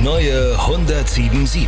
neue 107.7.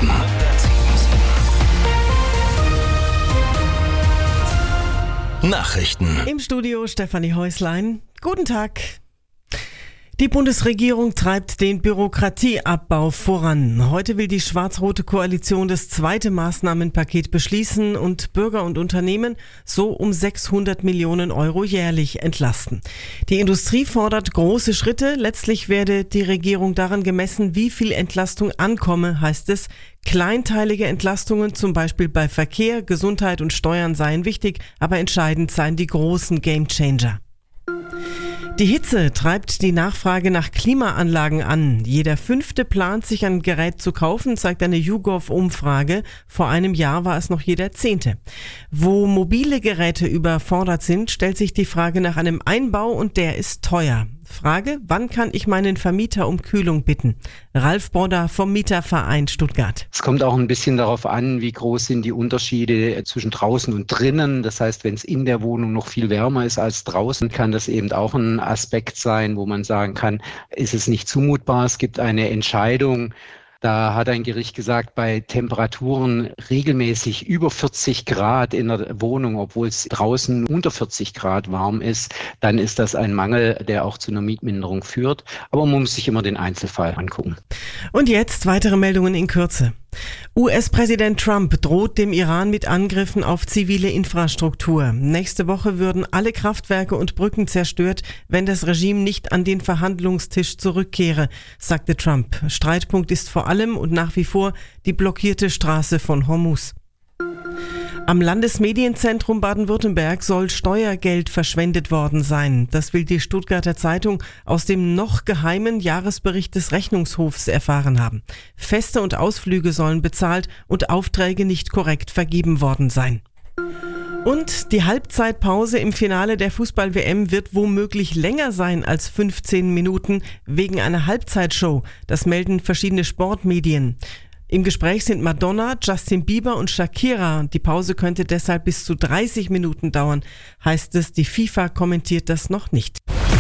Nachrichten. Im Studio Stefanie Häuslein. Guten Tag. Die Bundesregierung treibt den Bürokratieabbau voran. Heute will die schwarz-rote Koalition das zweite Maßnahmenpaket beschließen und Bürger und Unternehmen so um 600 Millionen Euro jährlich entlasten. Die Industrie fordert große Schritte. Letztlich werde die Regierung daran gemessen, wie viel Entlastung ankomme, heißt es. Kleinteilige Entlastungen, zum Beispiel bei Verkehr, Gesundheit und Steuern, seien wichtig, aber entscheidend seien die großen Gamechanger. Die Hitze treibt die Nachfrage nach Klimaanlagen an. Jeder Fünfte plant, sich ein Gerät zu kaufen, zeigt eine YouGov-Umfrage. Vor einem Jahr war es noch jeder Zehnte. Wo mobile Geräte überfordert sind, stellt sich die Frage nach einem Einbau und der ist teuer. Frage, wann kann ich meinen Vermieter um Kühlung bitten? Ralf Brodder vom Mieterverein Stuttgart. Es kommt auch ein bisschen darauf an, wie groß sind die Unterschiede zwischen draußen und drinnen. Das heißt, wenn es in der Wohnung noch viel wärmer ist als draußen, kann das eben auch ein Aspekt sein, wo man sagen kann, ist es nicht zumutbar. Es gibt eine Entscheidung. Da hat ein Gericht gesagt, bei Temperaturen regelmäßig über 40 Grad in der Wohnung, obwohl es draußen unter 40 Grad warm ist, dann ist das ein Mangel, der auch zu einer Mietminderung führt. Aber man muss sich immer den Einzelfall angucken. Und jetzt weitere Meldungen in Kürze. US-Präsident Trump droht dem Iran mit Angriffen auf zivile Infrastruktur. Nächste Woche würden alle Kraftwerke und Brücken zerstört, wenn das Regime nicht an den Verhandlungstisch zurückkehre, sagte Trump. Streitpunkt ist vor allem und nach wie vor die blockierte Straße von Hormuz. Am Landesmedienzentrum Baden-Württemberg soll Steuergeld verschwendet worden sein. Das will die Stuttgarter Zeitung aus dem noch geheimen Jahresbericht des Rechnungshofs erfahren haben. Feste und Ausflüge sollen bezahlt und Aufträge nicht korrekt vergeben worden sein. Und die Halbzeitpause im Finale der Fußball-WM wird womöglich länger sein als 15 Minuten wegen einer Halbzeitshow. Das melden verschiedene Sportmedien. Im Gespräch sind Madonna, Justin Bieber und Shakira. Die Pause könnte deshalb bis zu 30 Minuten dauern, heißt es. Die FIFA kommentiert das noch nicht.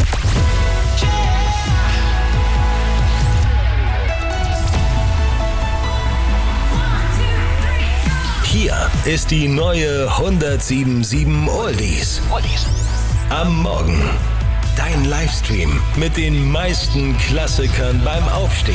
Hier ist die neue 107.7 Oldies. Am Morgen. Dein Livestream mit den meisten Klassikern beim Aufstehen.